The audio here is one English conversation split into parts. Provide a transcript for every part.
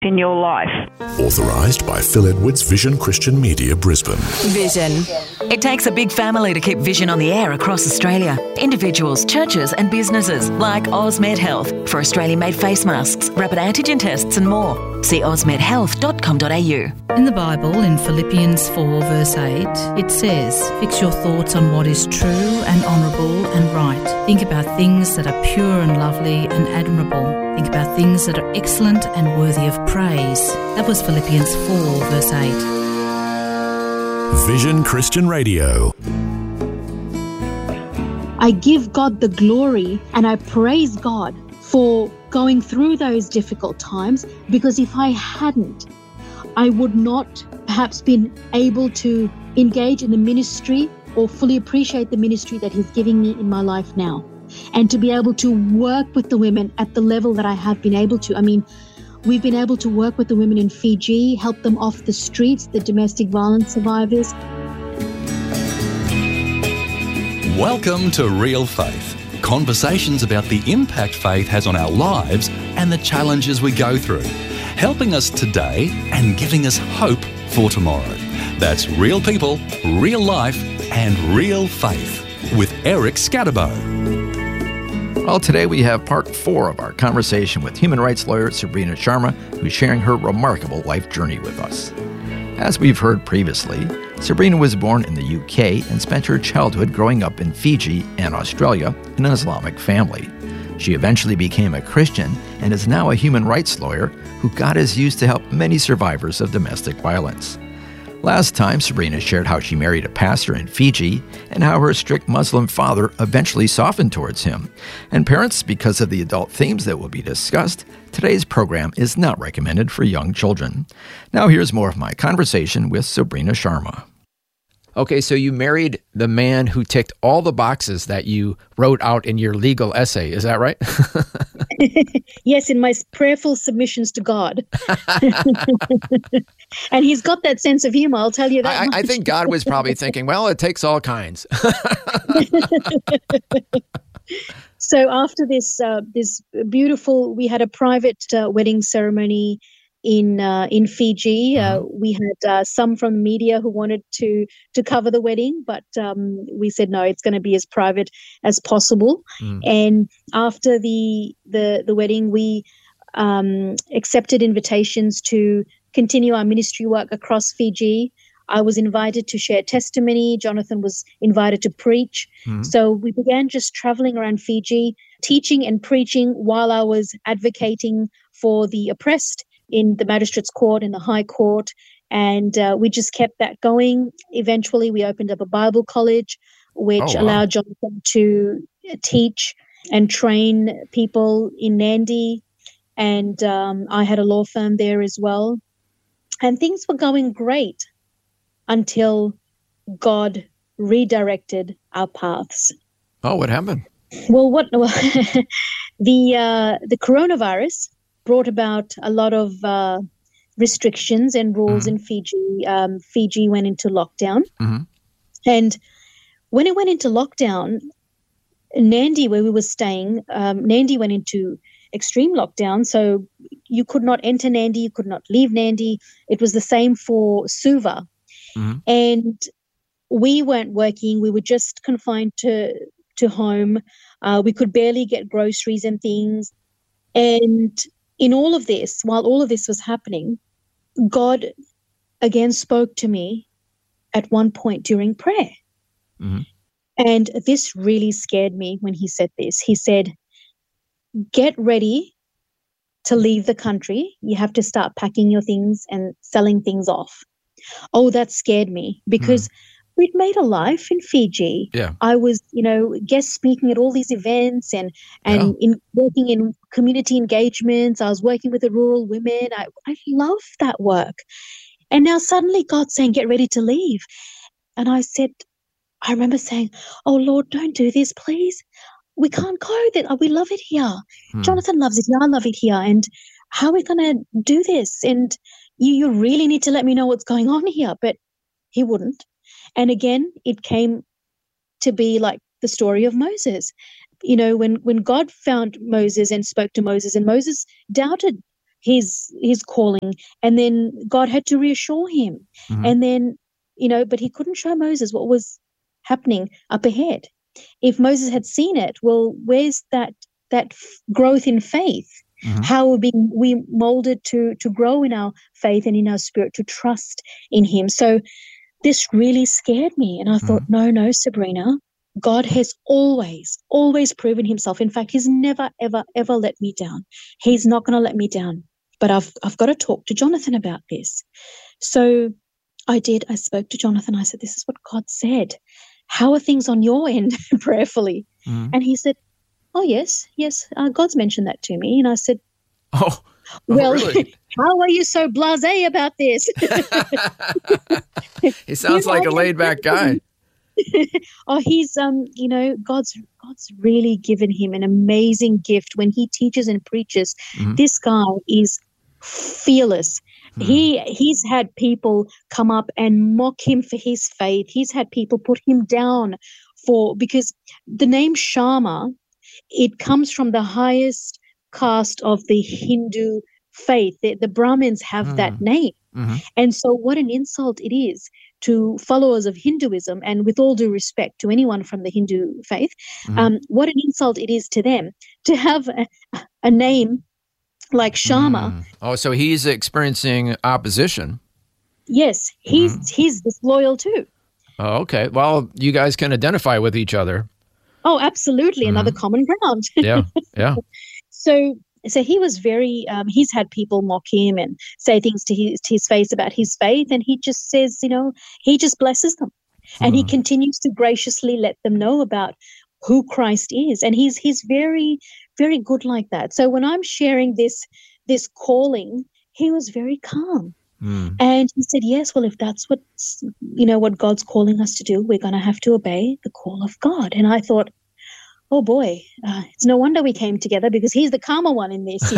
in your life. Authorised by Phil Edwards, Vision Christian Media, Brisbane. Vision. It takes a big family to keep Vision on the air across Australia. Individuals, churches and businesses like Osmed Health for Australian-made face masks, rapid antigen tests and more. See osmedhealth.com.au. In the Bible, in Philippians 4 verse 8, it says, "Fix your thoughts on what is true and honourable and right. Think about things that are pure and lovely and admirable. Think about things that are excellent and worthy of praise." That was Philippians 4 verse 8. Vision Christian Radio. I give God the glory and I praise God for going through those difficult times, because if I hadn't, I would not perhaps been able to engage in the ministry or fully appreciate the ministry that He's giving me in my life now, and to be able to work with the women at the level that I have been able to. I mean, we've been able to work with the women in Fiji, help them off the streets, the domestic violence survivors. Welcome to Real Faith. Conversations about the impact faith has on our lives and the challenges we go through, helping us today and giving us hope for tomorrow. That's real people, real life and real faith with Eric Scatterbo. Well, today we have part 4 of our conversation with human rights lawyer Sabrina Sharma, who's sharing her remarkable life journey with us. As we've heard previously, Sabrina was born in the UK and spent her childhood growing up in Fiji and Australia in an Islamic family. She eventually became a Christian and is now a human rights lawyer who God has used to help many survivors of domestic violence. Last time, Sabrina shared how she married a pastor in Fiji and how her strict Muslim father eventually softened towards him. And parents, because of the adult themes that will be discussed, today's program is not recommended for young children. Now here's more of my conversation with Sabrina Sharma. Okay, so you married the man who ticked all the boxes that you wrote out in your legal essay. Is that right? Yes, in my prayerful submissions to God. And he's got that sense of humor, I'll tell you that. I think God was probably thinking, well, it takes all kinds. So after this beautiful, we had a private wedding ceremony in Fiji. We had some from the media who wanted to cover the wedding, but we said no, it's going to be as private as possible. And after the wedding, we accepted invitations to continue our ministry work across Fiji. I was invited to share testimony. Jonathan was invited to preach. So we began just traveling around Fiji, teaching and preaching while I was advocating for the oppressed in the magistrate's court, in the high court, and we just kept that going. Eventually, we opened up a Bible college, which allowed Jonathan to teach and train people in Nandi, and I had a law firm there as well. And things were going great until God redirected our paths. Oh, what happened? Well, the coronavirus brought about a lot of restrictions and rules in Fiji. Fiji went into lockdown. And when it went into lockdown, Nandi, where we were staying, Nandi went into extreme lockdown. So you could not enter Nandi, you could not leave Nandi. It was the same for Suva. And we weren't working. We were just confined to home. We could barely get groceries and things. And in all of this, while all of this was happening, God again spoke to me at one point during prayer. And this really scared me when he said this. He said, "Get ready to leave the country. You have to start packing your things and selling things off." Oh, that scared me because we'd made a life in Fiji. Yeah. I was, guest speaking at all these events and working in community engagements. I was working with the rural women. I loved that work. And now suddenly God's saying, "Get ready to leave." And I remember saying, "Oh Lord, don't do this, please. We can't go. We love it here. Jonathan loves it here. I love it here. And how are we going to do this? And you really need to let me know what's going on here." But he wouldn't. And again, it came to be like the story of Moses. When God found Moses and spoke to Moses, and Moses doubted his calling, and then God had to reassure him. And then, but he couldn't show Moses what was happening up ahead. If Moses had seen it, well, where's that growth in faith? How are we molded to grow in our faith and in our spirit, to trust in him? So this really scared me. And I thought, no, Sabrina, God has always proven himself. In fact, he's never, ever, ever let me down. He's not going to let me down. But I've got to talk to Jonathan about this. So I did. I spoke to Jonathan. I said, this is what God said. How are things on your end prayerfully? And he said, oh, yes, God's mentioned that to me. And I said, well, really? How are you so blasé about this? He sounds like a laid-back guy. He's God's really given him an amazing gift when he teaches and preaches. This guy is fearless. He's had people come up and mock him for his faith. He's had people put him down because the name Sharma, it comes from the highest caste of the Hindu faith. The Brahmins have that name. And so what an insult it is to followers of Hinduism, and with all due respect to anyone from the Hindu faith, what an insult it is to them to have a name like Sharma. Oh, so he's experiencing opposition. Yes, he's disloyal too. Oh, okay. Well, you guys can identify with each other. Oh, absolutely. Another common ground. Yeah. So he was very, he's had people mock him and say things to his face about his faith. And he just says, he just blesses them. And he continues to graciously let them know about who Christ is. And he's very, very good like that. So when I'm sharing this calling, he was very calm. And he said, yes, well, if that's what God's calling us to do, we're going to have to obey the call of God. And I thought, oh boy, it's no wonder we came together, because he's the calmer one in this,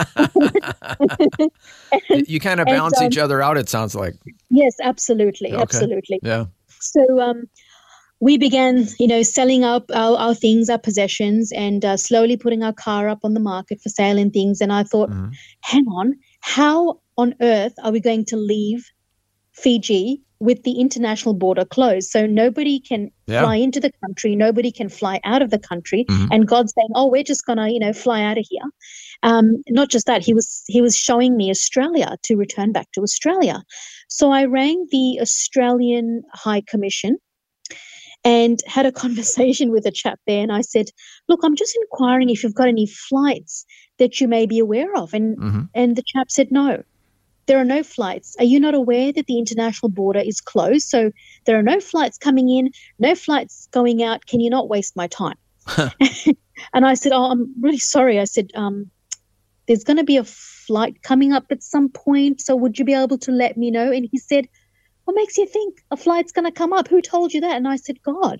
You kind of balance each other out, it sounds like. Yes, absolutely. Okay. Absolutely. Yeah. So we began, selling up our things, our possessions, and slowly putting our car up on the market for sale and things. And I thought, hang on, how on earth are we going to leave Fiji with the international border closed? So nobody can fly into the country, nobody can fly out of the country. And God's saying, oh, we're just going to, fly out of here. Not just that, he was showing me Australia, to return back to Australia. So I rang the Australian High Commission and had a conversation with a chap there. And I said, look, I'm just inquiring if you've got any flights that you may be aware of. And the chap said, no, there are no flights. Are you not aware that the international border is closed? So there are no flights coming in, no flights going out. Can you not waste my time? And I said, oh, I'm really sorry. I said, there's going to be a flight coming up at some point. So would you be able to let me know? And he said, what makes you think a flight's going to come up? Who told you that? And I said, God.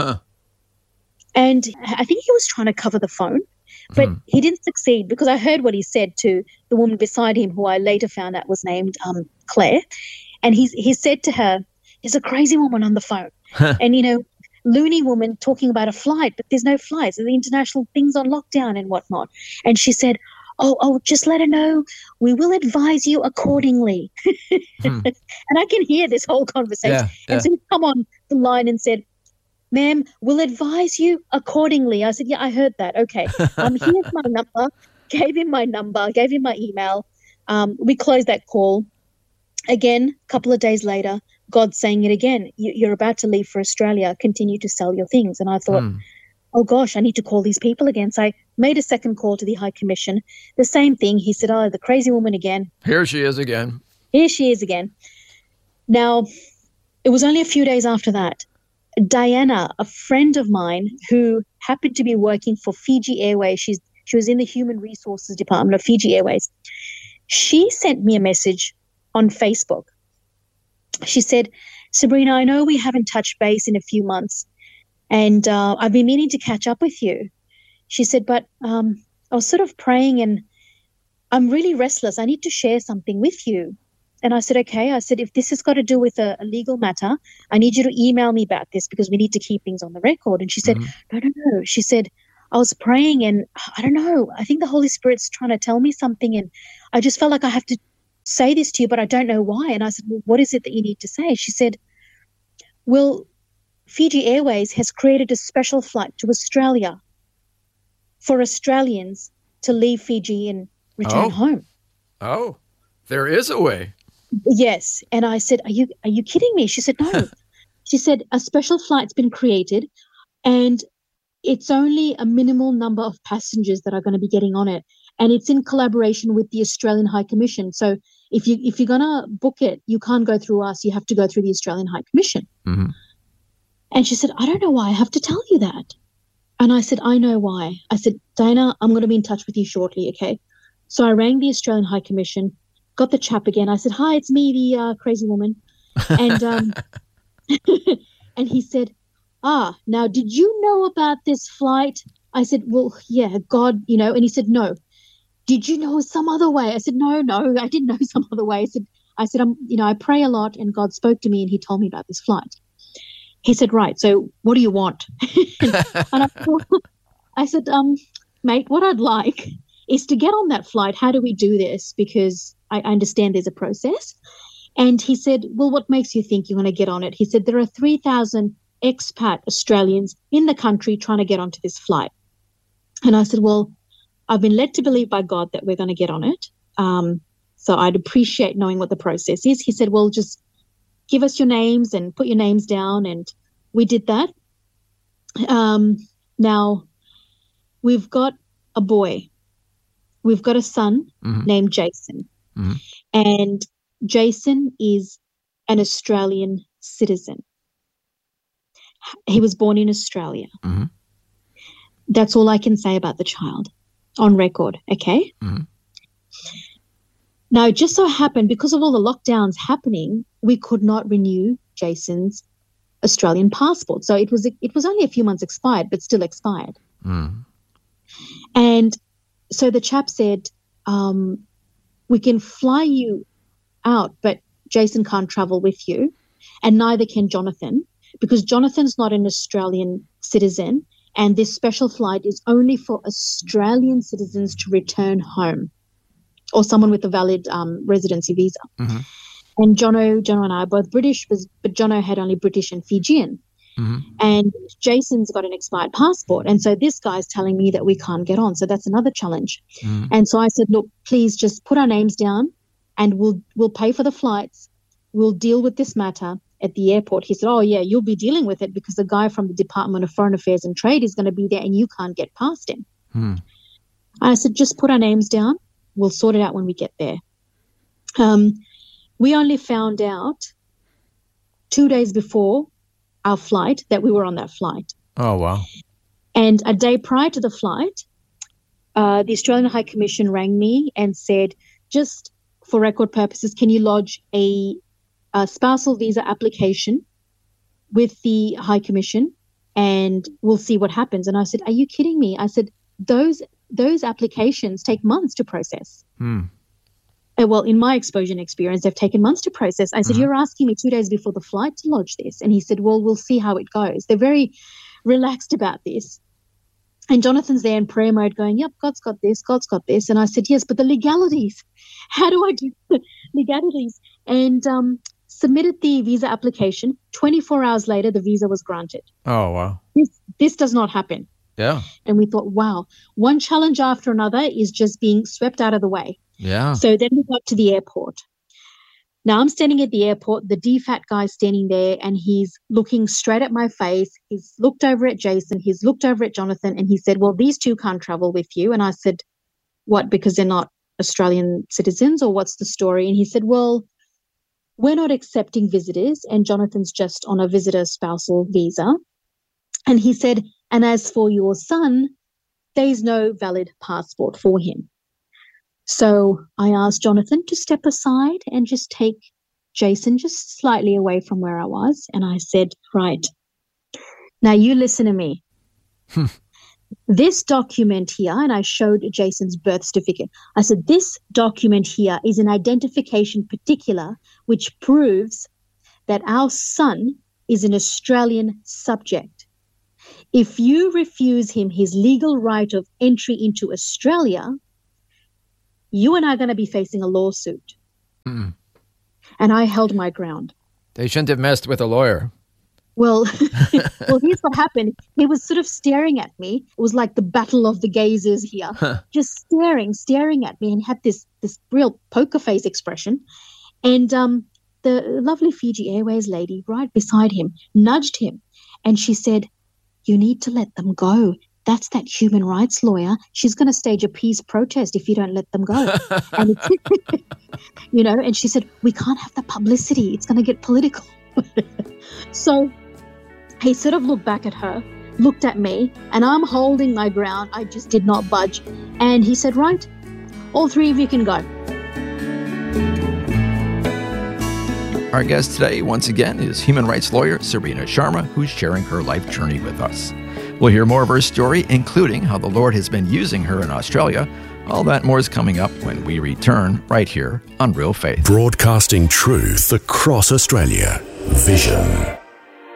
And I think he was trying to cover the phone, but he didn't succeed, because I heard what he said to the woman beside him, who I later found out was named Claire. And he said to her, there's a crazy woman on the phone. And, loony woman talking about a flight, but there's no flights. The international thing's on lockdown and whatnot. And she said, oh, just let her know. We will advise you accordingly. And I can hear this whole conversation. And so he come on the line and said, ma'am, we'll advise you accordingly. I said, yeah, I heard that. Okay. Here's my number. Gave him my number, gave him my email. We closed that call. Again, a couple of days later, God's saying it again. You're about to leave for Australia. Continue to sell your things. And I thought, oh gosh, I need to call these people again. So I made a second call to the High Commission. The same thing. He said, oh, the crazy woman again. Here she is again. Here she is again. Now, it was only a few days after that, Diana, a friend of mine who happened to be working for Fiji Airways, she was in the Human Resources Department of Fiji Airways. She sent me a message on Facebook. She said, Sabrina, I know we haven't touched base in a few months, and I've been meaning to catch up with you. She said, but I was sort of praying and I'm really restless. I need to share something with you. And I said, okay. I said, if this has got to do with a legal matter, I need you to email me about this, because we need to keep things on the record. And she said, no. She said, I was praying and I don't know, I think the Holy Spirit's trying to tell me something, and I just felt like I have to say this to you, but I don't know why. And I said, well, what is it that you need to say? She said, well, Fiji Airways has created a special flight to Australia for Australians to leave Fiji and return home. Oh, there is a way. Yes. And I said, are you kidding me? She said, no. She said, a special flight's been created and it's only a minimal number of passengers that are going to be getting on it. And it's in collaboration with the Australian High Commission. So if you're going to book it, you can't go through us. You have to go through the Australian High Commission. Mm-hmm. And she said, I don't know why I have to tell you that. And I said, I know why. I said, Dana, I'm going to be in touch with you shortly, okay? So I rang the Australian High Commission, got the chap again. I said, hi, it's me, the crazy woman. And and he said, now, did you know about this flight? I said, well, yeah, God, and he said, no. Did you know some other way? I said, no, I didn't know some other way. I said, I pray a lot and God spoke to me and he told me about this flight. He said, right, so what do you want? And I said, mate, what I'd like is to get on that flight. How do we do this? Because I understand there's a process. And he said, well, what makes you think you want to get on it? He said, there are 3,000 expat Australians in the country trying to get onto this flight. And I said, well, I've been led to believe by God that we're going to get on it. So I'd appreciate knowing what the process is. He said, well, just give us your names and put your names down. And we did that. Now, we've got a boy. We've got a son named Jason. Mm-hmm. And Jason is an Australian citizen. He was born in Australia. Mm-hmm. That's all I can say about the child on record, okay? Mm-hmm. Now, it just so happened, because of all the lockdowns happening, we could not renew Jason's Australian passport. So it was only a few months expired, but still expired. Mm. And so the chap said, we can fly you out, but Jason can't travel with you, and neither can Jonathan, because Jonathan's not an Australian citizen, and this special flight is only for Australian citizens to return home, or someone with a valid residency visa. Mm-hmm. And Jono and I are both British, but Jono had only British and Fijian. Mm-hmm. And Jason's got an expired passport. And so this guy's telling me that we can't get on. So that's another challenge. Mm-hmm. And so I said, look, please just put our names down and we'll pay for the flights. We'll deal with this matter at the airport. He said, oh, yeah, you'll be dealing with it because the guy from the Department of Foreign Affairs and Trade is going to be there and you can't get past him. Mm-hmm. I said, just put our names down. We'll sort it out when we get there. We only found out 2 days before our flight that we were on that flight. Oh, wow. And a day prior to the flight, the Australian High Commission rang me and said, just for record purposes, can you lodge a spousal visa application with the High Commission and we'll see what happens. And I said, are you kidding me? I said, those applications take months to process. Well, in my exposure and experience, they've taken months to process. I said, you're asking me 2 days before the flight to lodge this? And he said, well, we'll see how it goes. They're very relaxed about this. And Jonathan's there in prayer mode going, yep, God's got this, God's got this. And I said, yes, but the legalities, how do I do the legalities? And submitted the visa application. 24 hours later, the visa was granted. Oh, wow. This does not happen. Yeah. And we thought, wow, one challenge after another is just being swept out of the way. Yeah. So then we got to the airport. Now I'm standing at the airport, the DFAT guy's standing there and he's looking straight at my face. He's looked over at Jason, he's looked over at Jonathan and he said, well, these two can't travel with you. And I said, what, because they're not Australian citizens or what's the story? And he said, well, we're not accepting visitors and Jonathan's just on a visitor spousal visa. And he said, and as for your son, there's no valid passport for him. So I asked Jonathan to step aside and just take Jason just slightly away from where I was. And I said, right, now you listen to me. This document here, and I showed Jason's birth certificate. I said, this document here is an identification particular which proves that our son is an Australian subject. If you refuse him his legal right of entry into Australia, you and I are going to be facing a lawsuit. Mm. And I held my ground. They shouldn't have messed with a lawyer. Well, here's what happened. He was sort of staring at me. It was like the battle of the gazes here. Just staring at me, and had this real poker face expression. And the lovely Fiji Airways lady right beside him nudged him, and she said, "You need to let them go. That's that human rights lawyer. She's going to stage a peace protest if you don't let them go." And and she said, "We can't have the publicity. It's going to get political." So he sort of looked back at her, looked at me, and I'm holding my ground. I just did not budge. And he said, "Right, all three of you can go." Our guest today, once again, is human rights lawyer Sabrina Sharma, who's sharing her life journey with us. We'll hear more of her story, including how the Lord has been using her in Australia. All that more is coming up when we return right here on Real Faith. Broadcasting truth across Australia. Vision.